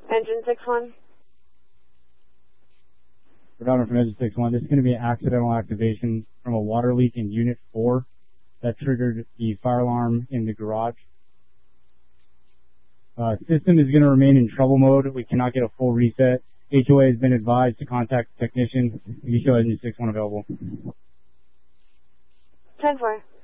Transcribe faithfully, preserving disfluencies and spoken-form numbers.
Engine six one. Rhode Island from Engine six one. This is going to be an accidental activation from a water leak in Unit four that triggered the fire alarm in the garage. Uh, system is going to remain in trouble mode. We cannot get a full reset. H O A has been advised to contact the technician. You show Engine six one available. ten four.